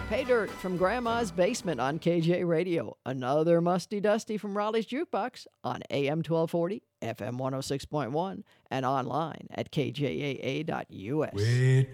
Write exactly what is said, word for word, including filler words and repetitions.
Pay Dirt from Grandma's Basement on K J Radio. Another Musty Dusty from Raleigh's Jukebox on A M twelve forty, F M one oh six point one, and online at K J A A dot U S. Wait.